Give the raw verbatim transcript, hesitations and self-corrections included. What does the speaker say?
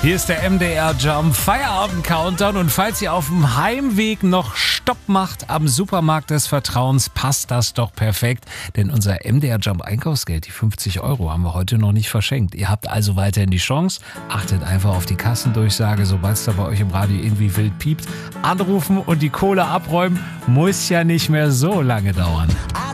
Hier ist der M D R Jump Feierabend Countdown und falls ihr auf dem Heimweg noch Stopp macht am Supermarkt des Vertrauens, passt das doch perfekt, denn unser M D R Jump Einkaufsgeld, die fünfzig Euro, haben wir heute noch nicht verschenkt. Ihr habt also weiterhin die Chance, achtet einfach auf die Kassendurchsage, sobald es da bei euch im Radio irgendwie wild piept, anrufen und die Kohle abräumen, muss ja nicht mehr so lange dauern.